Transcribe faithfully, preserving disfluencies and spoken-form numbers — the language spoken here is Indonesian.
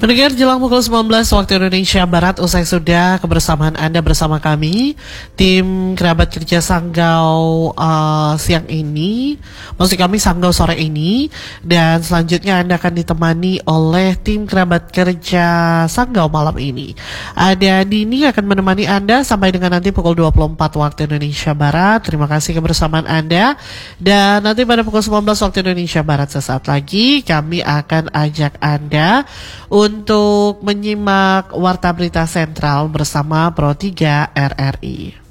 Pendengar, jelang pukul sembilan belas waktu Indonesia Barat, usai sudah kebersamaan Anda bersama kami, tim kerabat kerja Sanggau uh, siang ini, maksud kami Sanggau sore ini, dan selanjutnya Anda akan ditemani oleh tim kerabat kerja Sanggau malam ini. Ada Dini akan menemani Anda sampai dengan nanti pukul dua puluh empat waktu Indonesia Barat. Terima kasih kebersamaan Anda, dan nanti pada pukul sembilan belas waktu Indonesia Barat sesaat lagi kami akan ajak Anda untuk menyimak Warta Berita Sentral bersama Pro tiga R R I.